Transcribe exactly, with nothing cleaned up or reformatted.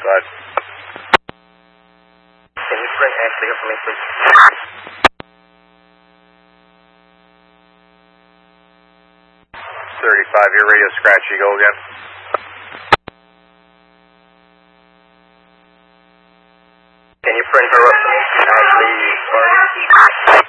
side. Can you bring Ashley up for me, please? thirty-five, your radio scratchy, go again. Can you bring her up for me? Ashley Vargas.